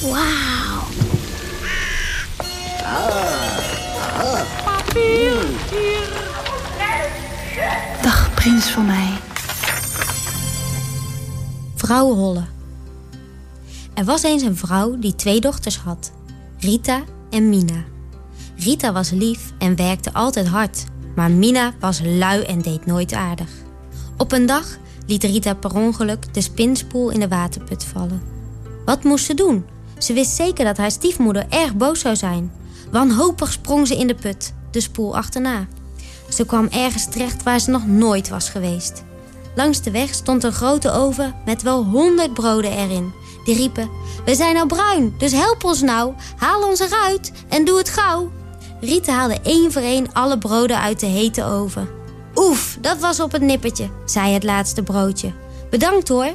Wauw. Dag, prins van mij. Vrouw Holle. Er was eens een vrouw die 2 dochters had. Rita en Mina. Rita was lief en werkte altijd hard. Maar Mina was lui en deed nooit aardig. Op een dag liet Rita per ongeluk de spinspoel in de waterput vallen. Wat moest ze doen? Ze wist zeker dat haar stiefmoeder erg boos zou zijn. Wanhopig sprong ze in de put, de spoel achterna. Ze kwam ergens terecht waar ze nog nooit was geweest. Langs de weg stond een grote oven met wel 100 broden erin. Die riepen: "We zijn al bruin, dus help ons nou. Haal ons eruit en doe het gauw." Rita haalde 1 voor 1 alle broden uit de hete oven. "Oef, dat was op het nippertje," zei het laatste broodje. "Bedankt hoor."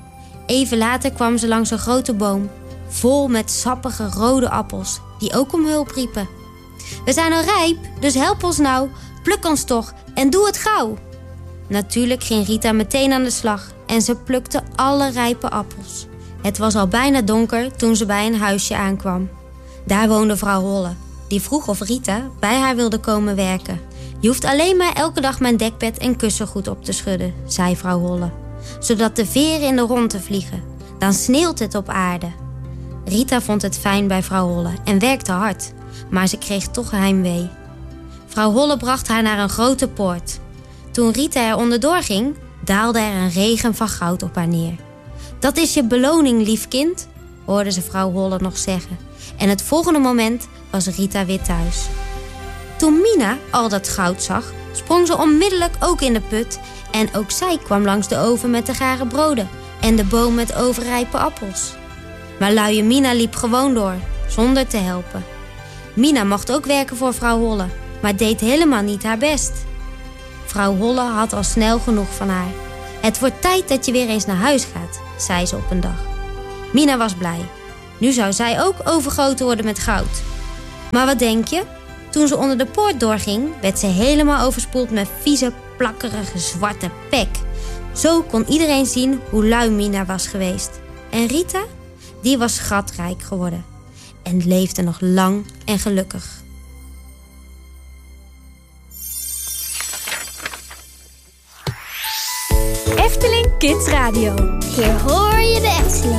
Even later kwam ze langs een grote boom, vol met sappige rode appels, die ook om hulp riepen. "We zijn al rijp, dus help ons nou. Pluk ons toch en doe het gauw." Natuurlijk ging Rita meteen aan de slag en ze plukte alle rijpe appels. Het was al bijna donker toen ze bij een huisje aankwam. Daar woonde vrouw Holle, die vroeg of Rita bij haar wilde komen werken. "Je hoeft alleen maar elke dag mijn dekbed en kussengoed op te schudden," zei vrouw Holle, "zodat de veren in de ronde vliegen. Dan sneeuwt het op aarde." Rita vond het fijn bij vrouw Holle en werkte hard, maar ze kreeg toch heimwee. Vrouw Holle bracht haar naar een grote poort. Toen Rita er onderdoor ging, daalde er een regen van goud op haar neer. "Dat is je beloning, lief kind," hoorde ze vrouw Holle nog zeggen. En het volgende moment was Rita weer thuis. Toen Mina al dat goud zag, sprong ze onmiddellijk ook in de put. En ook zij kwam langs de oven met de gare broden en de boom met overrijpe appels. Maar luie Mina liep gewoon door, zonder te helpen. Mina mocht ook werken voor vrouw Holle, maar deed helemaal niet haar best. Vrouw Holle had al snel genoeg van haar. "Het wordt tijd dat je weer eens naar huis gaat," zei ze op een dag. Mina was blij. Nu zou zij ook overgoten worden met goud. Maar wat denk je? Toen ze onder de poort doorging, werd ze helemaal overspoeld met vieze, plakkerige, zwarte pek. Zo kon iedereen zien hoe lui Mina was geweest. En Rita, die was schatrijk geworden. En leefde nog lang en gelukkig. Efteling Kids Radio. Hier hoor je de Efteling.